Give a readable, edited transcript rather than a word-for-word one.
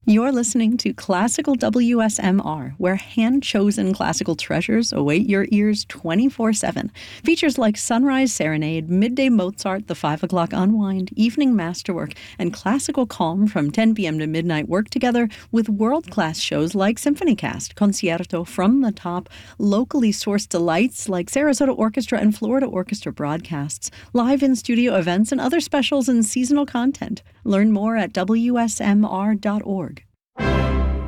You're listening to Classical WSMR, where hand-chosen classical treasures await your ears 24/7. Features like Sunrise Serenade, Midday Mozart, the 5 o'clock Unwind, Evening Masterwork, and Classical Calm from 10 p.m. to midnight work together with world-class shows like SymphonyCast, Concerto, From the Top, locally sourced delights like Sarasota Orchestra and Florida Orchestra broadcasts, live in-studio events, and other specials and seasonal content. Learn more at WSMR.org.